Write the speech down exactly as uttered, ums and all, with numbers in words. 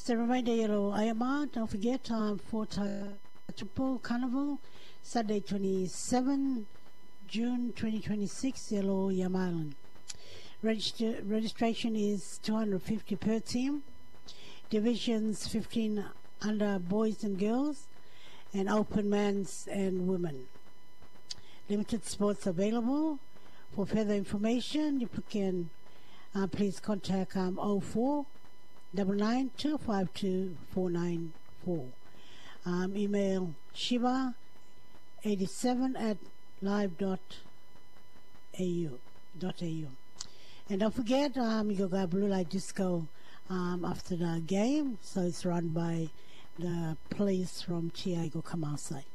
Just a reminder, Yellow Ayama, don't forget, um, for Triple Carnival, Saturday twenty-seventh June twenty twenty-six, Yellow Yam Island. Register, registration is two hundred fifty per team. Divisions fifteen under boys and girls, and open men's and women. Limited spots available. For further information, you can uh, please contact um, oh four nine nine two five two four nine four. Um, email shiva eighty-seven at live dot a u. And don't forget, um, you got Blue Light Disco um, after the game, so it's run by the police from Tiago Kamasai.